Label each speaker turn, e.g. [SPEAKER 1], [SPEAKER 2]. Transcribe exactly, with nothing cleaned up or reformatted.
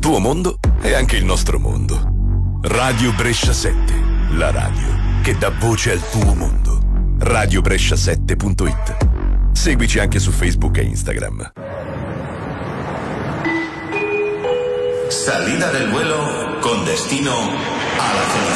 [SPEAKER 1] tuo mondo è anche il nostro mondo. Radio Brescia sette, la radio che dà voce al tuo mondo. radio brescia sette punto it. Seguici anche su Facebook e Instagram.
[SPEAKER 2] Salida del vuelo con destino a la felicidad.